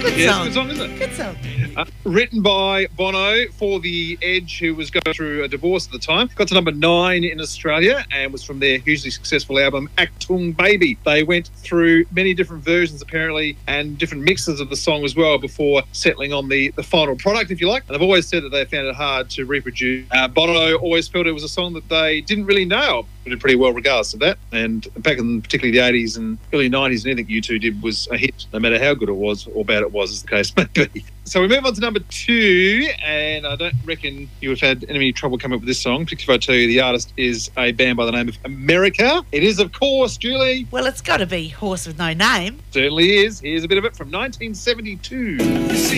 Good Yeah, song. it's a good song, isn't it? Good song. Written by Bono for The Edge, who was going through a divorce at the time. Got to number 9 in Australia and was from their hugely successful album Achtung Baby. They went through many different versions apparently and different mixes of the song as well before settling on the final product, if you like. And they've always said that they found it hard to reproduce. Bono always felt it was a song that they didn't really nail. Did pretty well regardless of that. And back in particularly the 80s and early 90s, anything U2 did was a hit, no matter how good it was or bad it was, as the case may be. So we move on to number 2, and I don't reckon you would have had any trouble coming up with this song, particularly if I tell you the artist is a band by the name of America. It is, of course, Julie. Well, it's got to be Horse with No Name. Certainly is. Here's a bit of it from 1972.